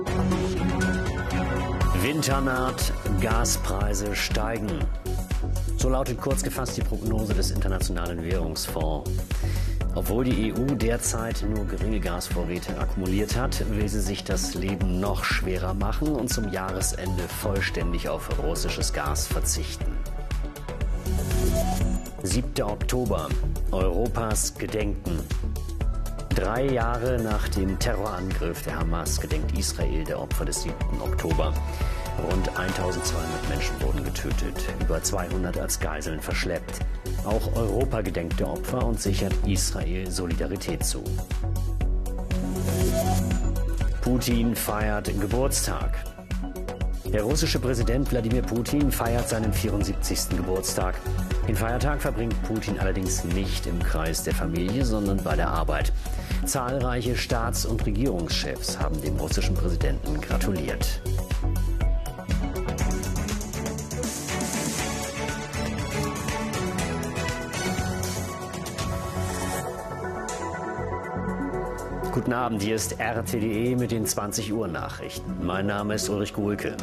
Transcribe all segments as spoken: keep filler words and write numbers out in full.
Winter naht, Gaspreise steigen. So lautet kurz gefasst die Prognose des Internationalen Währungsfonds. Obwohl die E U derzeit nur geringe Gasvorräte akkumuliert hat, will sie sich das Leben noch schwerer machen und zum Jahresende vollständig auf russisches Gas verzichten. siebter Oktober. Europas Gedenken. Drei Jahre nach dem Terrorangriff der Hamas gedenkt Israel der Opfer des siebten Oktober. Rund eintausendzweihundert Menschen wurden getötet, über zweihundert als Geiseln verschleppt. Auch Europa gedenkt der Opfer und sichert Israel Solidarität zu. Putin feiert Geburtstag. Der russische Präsident Wladimir Putin feiert seinen vierundsiebzigsten Geburtstag. Den Feiertag verbringt Putin allerdings nicht im Kreis der Familie, sondern bei der Arbeit. Zahlreiche Staats- und Regierungschefs haben dem russischen Präsidenten gratuliert. Guten Abend, hier ist R T D E mit den zwanzig Uhr Nachrichten. Mein Name ist Ulrich Gohlke.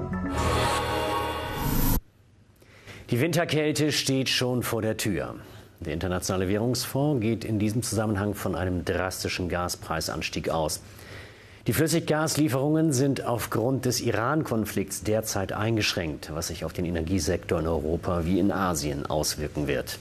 Die Winterkälte steht schon vor der Tür. Der Internationale Währungsfonds geht in diesem Zusammenhang von einem drastischen Gaspreisanstieg aus. Die Flüssiggaslieferungen sind aufgrund des Iran-Konflikts derzeit eingeschränkt, was sich auf den Energiesektor in Europa wie in Asien auswirken wird.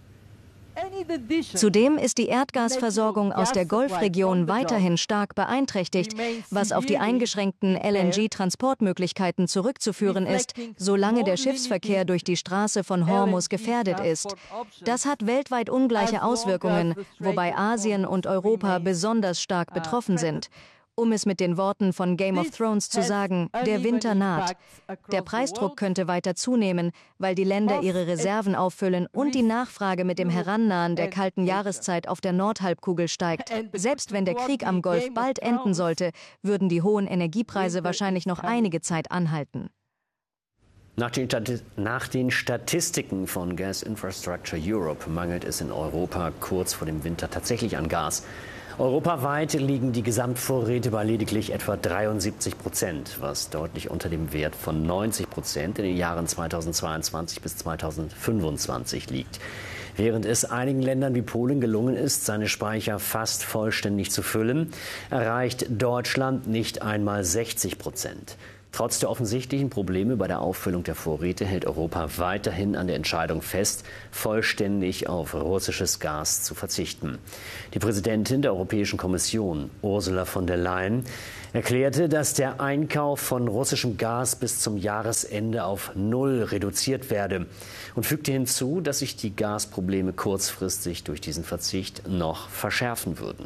Zudem ist die Erdgasversorgung aus der Golfregion weiterhin stark beeinträchtigt, was auf die eingeschränkten L N G-Transportmöglichkeiten zurückzuführen ist, solange der Schiffsverkehr durch die Straße von Hormuz gefährdet ist. Das hat weltweit ungleiche Auswirkungen, wobei Asien und Europa besonders stark betroffen sind. Um es mit den Worten von Game of Thrones zu sagen, der Winter naht. Der Preisdruck könnte weiter zunehmen, weil die Länder ihre Reserven auffüllen und die Nachfrage mit dem Herannahen der kalten Jahreszeit auf der Nordhalbkugel steigt. Selbst wenn der Krieg am Golf bald enden sollte, würden die hohen Energiepreise wahrscheinlich noch einige Zeit anhalten. Nach den, nach den Statistiken von Gas Infrastructure Europe mangelt es in Europa kurz vor dem Winter tatsächlich an Gas. Europaweit liegen die Gesamtvorräte bei lediglich etwa dreiundsiebzig Prozent, was deutlich unter dem Wert von neunzig Prozent in den Jahren zweitausendzweiundzwanzig bis zweitausendfünfundzwanzig liegt. Während es einigen Ländern wie Polen gelungen ist, seine Speicher fast vollständig zu füllen, erreicht Deutschland nicht einmal sechzig Prozent. Trotz der offensichtlichen Probleme bei der Auffüllung der Vorräte hält Europa weiterhin an der Entscheidung fest, vollständig auf russisches Gas zu verzichten. Die Präsidentin der Europäischen Kommission, Ursula von der Leyen, erklärte, dass der Einkauf von russischem Gas bis zum Jahresende auf Null reduziert werde und fügte hinzu, dass sich die Gasprobleme kurzfristig durch diesen Verzicht noch verschärfen würden.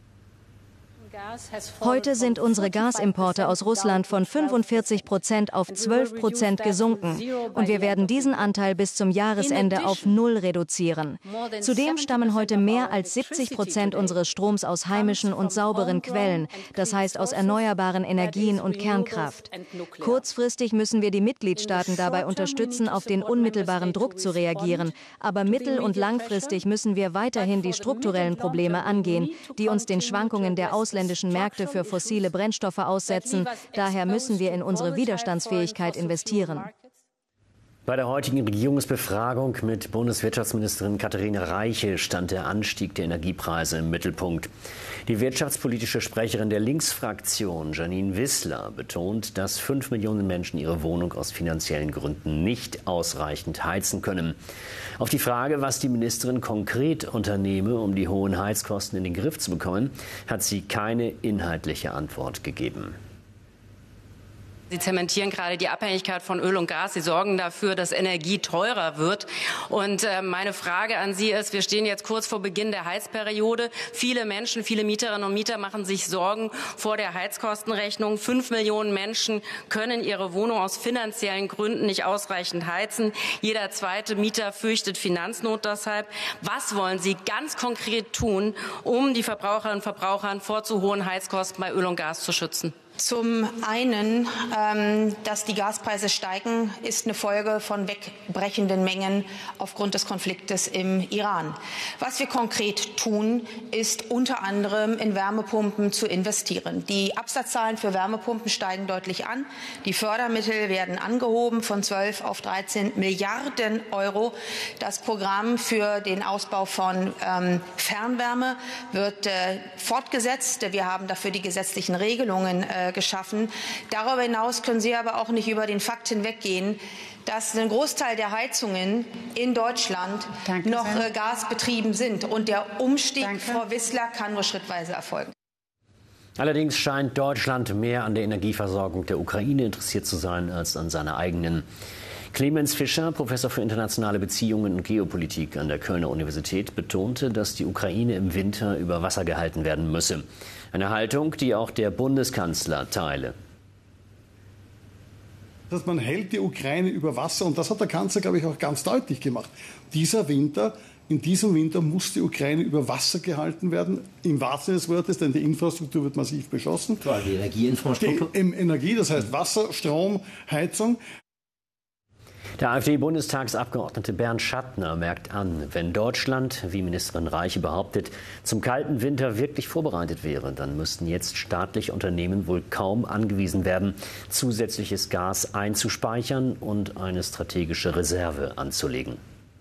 Heute sind unsere Gasimporte aus Russland von fünfundvierzig Prozent auf zwölf Prozent gesunken und wir werden diesen Anteil bis zum Jahresende auf Null reduzieren. Zudem stammen heute mehr als siebzig Prozent unseres Stroms aus heimischen und sauberen Quellen, das heißt aus erneuerbaren Energien und Kernkraft. Kurzfristig müssen wir die Mitgliedstaaten dabei unterstützen, auf den unmittelbaren Druck zu reagieren, aber mittel- und langfristig müssen wir weiterhin die strukturellen Probleme angehen, die uns den Schwankungen der ausländischen Märkte für fossile Brennstoffe aussetzen. Daher müssen wir in unsere Widerstandsfähigkeit investieren. Bei der heutigen Regierungsbefragung mit Bundeswirtschaftsministerin Katharina Reiche stand der Anstieg der Energiepreise im Mittelpunkt. Die wirtschaftspolitische Sprecherin der Linksfraktion, Janine Wissler, betont, dass fünf Millionen Menschen ihre Wohnung aus finanziellen Gründen nicht ausreichend heizen können. Auf die Frage, was die Ministerin konkret unternehme, um die hohen Heizkosten in den Griff zu bekommen, hat sie keine inhaltliche Antwort gegeben. Sie zementieren gerade die Abhängigkeit von Öl und Gas. Sie sorgen dafür, dass Energie teurer wird. Und äh, meine Frage an Sie ist, wir stehen jetzt kurz vor Beginn der Heizperiode. Viele Menschen, viele Mieterinnen und Mieter machen sich Sorgen vor der Heizkostenrechnung. Fünf Millionen Menschen können ihre Wohnung aus finanziellen Gründen nicht ausreichend heizen. Jeder zweite Mieter fürchtet Finanznot deshalb. Was wollen Sie ganz konkret tun, um die Verbraucherinnen und Verbraucher vor zu hohen Heizkosten bei Öl und Gas zu schützen? Zum einen, ähm, dass die Gaspreise steigen, ist eine Folge von wegbrechenden Mengen aufgrund des Konfliktes im Iran. Was wir konkret tun, ist unter anderem in Wärmepumpen zu investieren. Die Absatzzahlen für Wärmepumpen steigen deutlich an. Die Fördermittel werden angehoben von zwölf auf dreizehn Milliarden Euro. Das Programm für den Ausbau von ähm, Fernwärme wird äh, fortgesetzt. Wir haben dafür die gesetzlichen Regelungen äh, geschaffen. Darüber hinaus können Sie aber auch nicht über den Fakt hinweggehen, dass ein Großteil der Heizungen in Deutschland Danke noch äh, gasbetrieben sind. Und der Umstieg, Danke. Frau Wissler, kann nur schrittweise erfolgen. Allerdings scheint Deutschland mehr an der Energieversorgung der Ukraine interessiert zu sein als an seiner eigenen. Clemens Fischer, Professor für internationale Beziehungen und Geopolitik an der Kölner Universität, betonte, dass die Ukraine im Winter über Wasser gehalten werden müsse. Eine Haltung, die auch der Bundeskanzler teile. Dass man hält die Ukraine über Wasser, und das hat der Kanzler, glaube ich, auch ganz deutlich gemacht. Dieser Winter, in diesem Winter muss die Ukraine über Wasser gehalten werden, im wahrsten Sinne des Wortes, denn die Infrastruktur wird massiv beschossen. Klar, die Energieinfrastruktur. Die Energie, das heißt Wasser, Strom, Heizung. Der AfD-Bundestagsabgeordnete Bernd Schattner merkt an, wenn Deutschland, wie Ministerin Reiche behauptet, zum kalten Winter wirklich vorbereitet wäre, dann müssten jetzt staatliche Unternehmen wohl kaum angewiesen werden, zusätzliches Gas einzuspeichern und eine strategische Reserve anzulegen.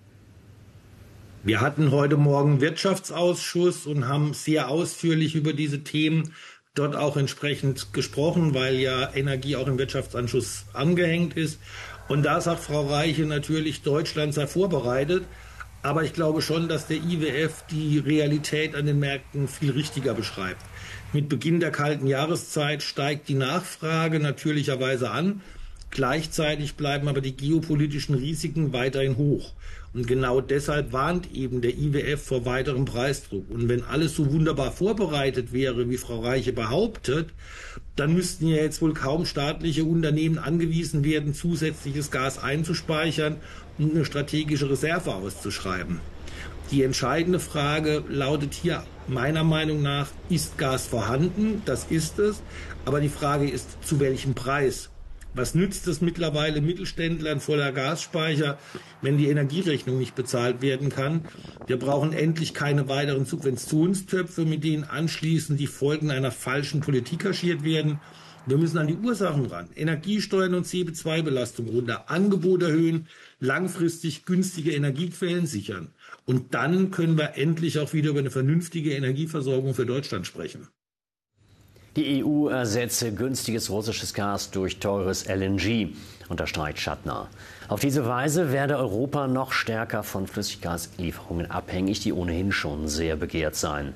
Wir hatten heute Morgen Wirtschaftsausschuss und haben sehr ausführlich über diese Themen dort auch entsprechend gesprochen, weil ja Energie auch im Wirtschaftsausschuss angehängt ist. Und da sagt Frau Reiche natürlich, Deutschland sei vorbereitet. Aber ich glaube schon, dass der I W F die Realität an den Märkten viel richtiger beschreibt. Mit Beginn der kalten Jahreszeit steigt die Nachfrage natürlicherweise an. Gleichzeitig bleiben aber die geopolitischen Risiken weiterhin hoch. Und genau deshalb warnt eben der I W F vor weiterem Preisdruck. Und wenn alles so wunderbar vorbereitet wäre, wie Frau Reiche behauptet, dann müssten ja jetzt wohl kaum staatliche Unternehmen angewiesen werden, zusätzliches Gas einzuspeichern und eine strategische Reserve auszuschreiben. Die entscheidende Frage lautet hier meiner Meinung nach, ist Gas vorhanden? Das ist es. Aber die Frage ist, zu welchem Preis? Was nützt es mittlerweile Mittelständlern voller Gasspeicher, wenn die Energierechnung nicht bezahlt werden kann? Wir brauchen endlich keine weiteren Subventionstöpfe, mit denen anschließend die Folgen einer falschen Politik kaschiert werden. Wir müssen an die Ursachen ran. Energiesteuern und C O zwei Belastung runter, Angebot erhöhen, langfristig günstige Energiequellen sichern. Und dann können wir endlich auch wieder über eine vernünftige Energieversorgung für Deutschland sprechen. Die E U ersetze günstiges russisches Gas durch teures L N G, unterstreicht Schattner. Auf diese Weise werde Europa noch stärker von Flüssiggaslieferungen abhängig, die ohnehin schon sehr begehrt seien.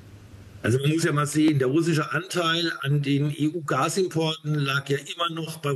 Also man muss ja mal sehen, der russische Anteil an den E U-Gasimporten lag ja immer noch bei